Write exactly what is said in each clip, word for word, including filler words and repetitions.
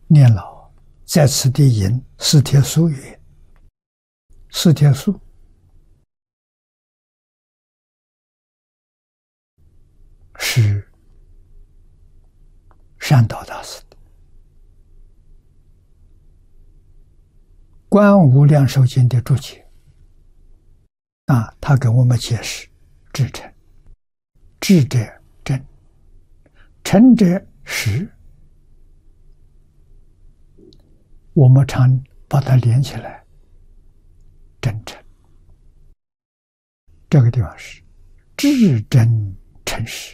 年老，在此地吟四帖书曰：四帖书是善导大师的《观无量寿经》的注解啊，他给我们解释至诚，至者真，诚者实。我们常把它连起来，真诚。这个地方是至真诚实，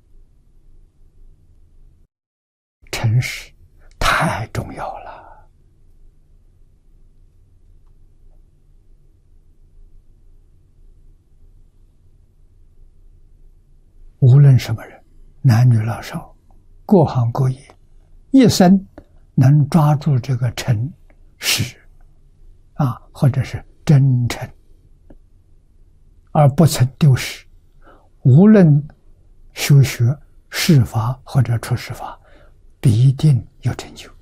诚实太重要了。无论什么人，男女老少，各行各业，一生能抓住这个诚实啊，或者是真诚，而不曾丢失，无论修学世法或者出世法，必定有成就。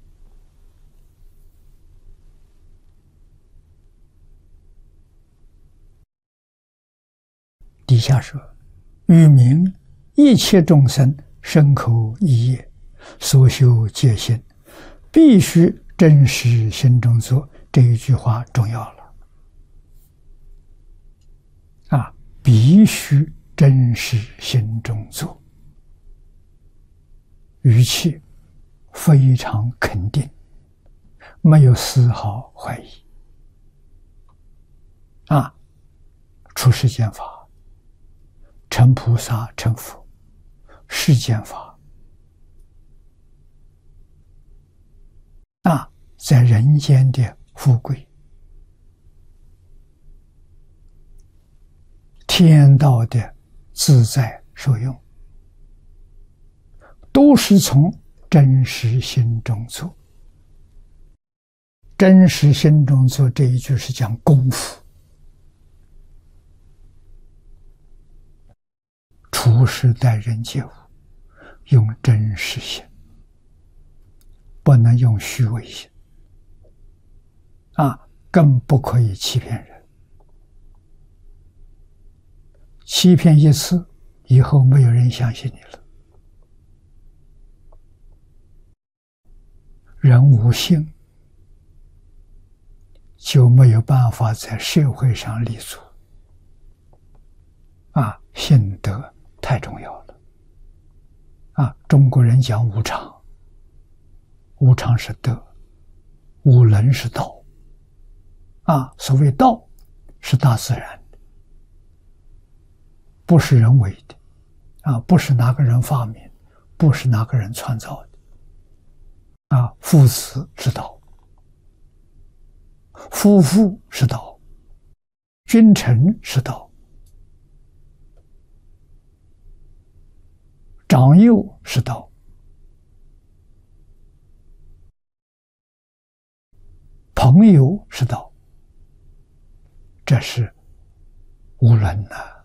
底下说：欲明一切众生身口意业所修戒心，必须真实心中做。这一句话重要了啊！必须真实心中做，语气非常肯定，没有丝毫怀疑啊！出世间法，成菩萨成佛，世间法啊，在人间的富贵，天道的自在受用，都是从真实心中做。真实心中做这一句是讲功夫，处事待人接物，用真实心，不能用虚伪心啊，更不可以欺骗人。欺骗一次以后，没有人相信你了。人无信，就没有办法在社会上立足啊，信德太重要了啊！中国人讲无常，无常是德，无能是道啊。所谓道是大自然的，不是人为的啊，不是哪个人发明，不是哪个人创造的啊。父慈是道，夫妇是道，君臣是道，长幼是道，朋友是道，这是无论呐、啊。